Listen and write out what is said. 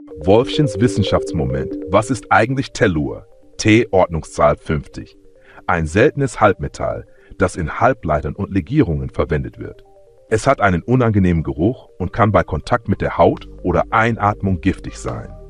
Wolfchens Wissenschaftsmoment. Was ist eigentlich Tellur? T Ordnungszahl 50. Ein seltenes Halbmetall, das in Halbleitern und Legierungen verwendet wird. Es hat einen unangenehmen Geruch und kann bei Kontakt mit der Haut oder Einatmung giftig sein.